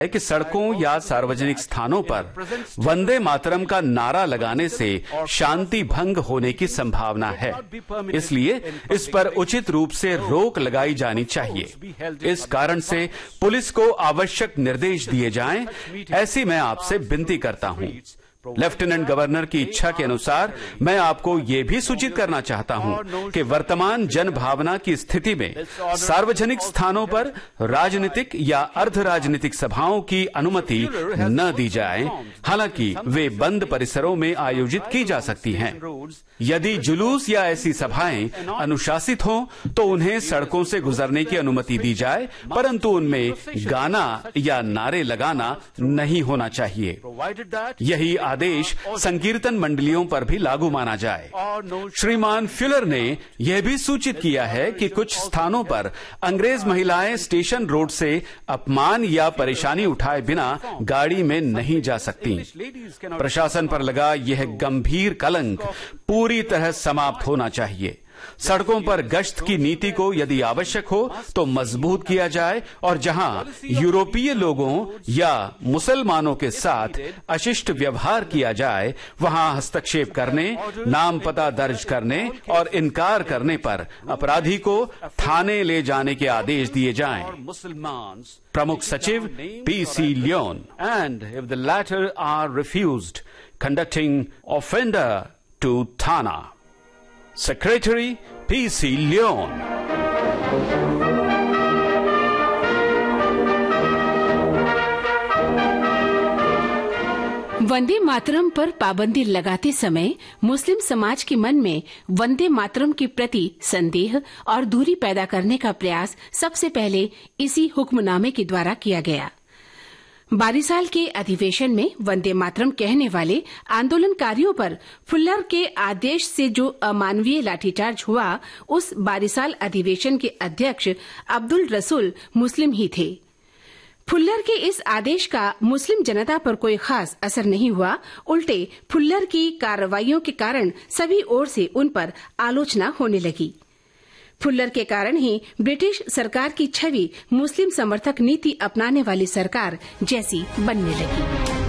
कि सड़कों या सार्वजनिक स्थानों पर वंदे मातरम का नारा लगाने से शांति भंग होने की संभावना है, इसलिए इस पर उचित रूप से रोक लगाई जानी चाहिए। इस कारण से पुलिस को आवश्यक निर्देश दिए जाएं, ऐसी मैं आपसे विनती करता हूं। लेफ्टिनेंट गवर्नर की इच्छा के अनुसार मैं आपको ये भी सूचित करना चाहता हूं कि वर्तमान जन भावना की स्थिति में सार्वजनिक स्थानों पर राजनीतिक या अर्ध राजनीतिक सभाओं की अनुमति न दी जाए, हालांकि वे बंद परिसरों में आयोजित की जा सकती हैं। यदि जुलूस या ऐसी सभाएं अनुशासित हों तो उन्हें सड़कों से गुजरने की अनुमति दी जाए, परंतु उनमें गाना या नारे लगाना नहीं होना चाहिए। यही आदेश संकीर्तन मंडलियों पर भी लागू माना जाए। श्रीमान फ्यूलर ने यह भी सूचित किया है कि कुछ स्थानों पर अंग्रेज महिलाएं स्टेशन रोड से अपमान या परेशानी उठाए बिना गाड़ी में नहीं जा सकती। प्रशासन पर लगा यह गंभीर कलंक पूरी तरह समाप्त होना चाहिए। सड़कों पर गश्त की नीति को यदि आवश्यक हो तो मजबूत किया जाए और जहां यूरोपीय लोगों या मुसलमानों के साथ अशिष्ट व्यवहार किया जाए, वहां हस्तक्षेप करने, नाम पता दर्ज करने और इनकार करने पर अपराधी को थाने ले जाने के आदेश दिए जाएं। प्रमुख सचिव PC Leone, and if the latter are refused, conducting offender to थाना। Secretary P.C. Leon। Vande Mataram पर पाबंदी लगाते समय मुस्लिम समाज के मन में वंदे मातरम के प्रति संदेह और दूरी पैदा करने का प्रयास सबसे पहले इसी हुक्मनामे के द्वारा किया गया। बारिसाल के अधिवेशन में वंदे मातरम कहने वाले आंदोलनकारियों पर फुल्लर के आदेश से जो अमानवीय लाठीचार्ज हुआ, उस बारिसाल अधिवेशन के अध्यक्ष अब्दुल रसूल मुस्लिम ही थे। फुल्लर के इस आदेश का मुस्लिम जनता पर कोई खास असर नहीं हुआ, उल्टे फुल्लर की कार्रवाइयों के कारण सभी ओर से उन पर आलोचना होने लगी। फुल्लर के कारण ही ब्रिटिश सरकार की छवि मुस्लिम समर्थक नीति अपनाने वाली सरकार जैसी बनने लगी।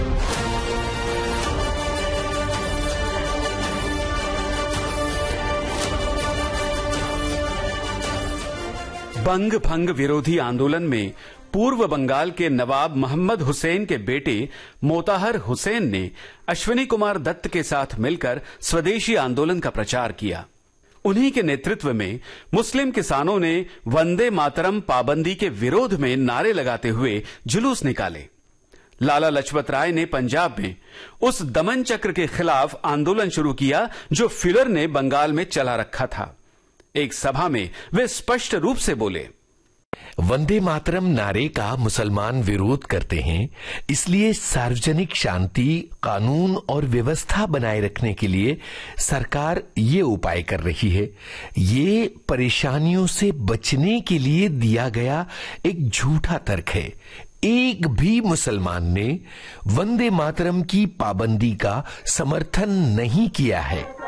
बंग भंग विरोधी आंदोलन में पूर्व बंगाल के नवाब मोहम्मद हुसैन के बेटे मोताहर हुसैन ने अश्विनी कुमार दत्त के साथ मिलकर स्वदेशी आंदोलन का प्रचार किया। उन्हीं के नेतृत्व में मुस्लिम किसानों ने वंदे मातरम पाबंदी के विरोध में नारे लगाते हुए जुलूस निकाले। लाला लजपत राय ने पंजाब में उस दमन चक्र के खिलाफ आंदोलन शुरू किया जो फ्यूलर ने बंगाल में चला रखा था। एक सभा में वे स्पष्ट रूप से बोले, वंदे मातरम नारे का मुसलमान विरोध करते हैं, इसलिए सार्वजनिक शांति, कानून और व्यवस्था बनाए रखने के लिए सरकार ये उपाय कर रही है। ये परेशानियों से बचने के लिए दिया गया एक झूठा तर्क है। एक भी मुसलमान ने वंदे मातरम की पाबंदी का समर्थन नहीं किया है।